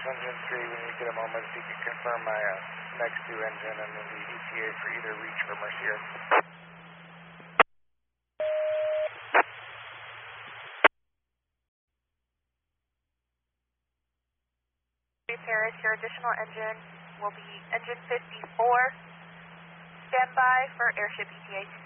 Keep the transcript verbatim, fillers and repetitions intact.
Engine three, when you get a moment, if you can confirm my uh, next two engine and then the E T A for either Reach or Mercier. Paris, your additional engine will be engine fifty-four. Stand by for airship E T A.